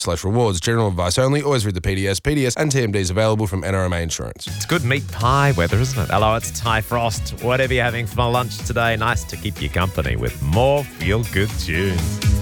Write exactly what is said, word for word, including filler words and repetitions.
slash rewards. General advice only. Always read the P D S. P D S and T M Ds available from N R M A Insurance. It's good meat pie weather, isn't it? Hello, it's Ty Frost. Whatever you're having for lunch today, nice to keep you company with more feel-good tunes.